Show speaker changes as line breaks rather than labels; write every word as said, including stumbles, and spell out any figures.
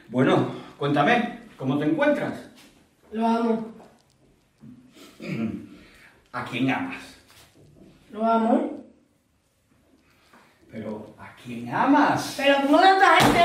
Bueno, cuéntame, ¿cómo te encuentras?
Lo amo.
¿A quién amas?
Lo amo.
Pero, ¿a quién amas?
Pero ¿cómo tanta gente